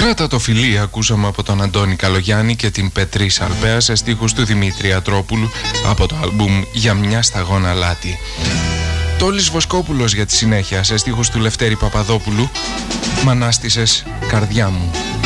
Κράτα το φιλί ακούσαμε από τον Αντώνη Καλογιάννη και την Πετρή Σαλπαία σε στίχους του Δημήτρη Ατρόπουλου από το άλμπουμ «Για μια σταγόνα λάτι». Τόλης Βοσκόπουλος για τη συνέχεια σε στίχους του Λευτέρη Παπαδόπουλου «Μ' ανάστησες καρδιά μου».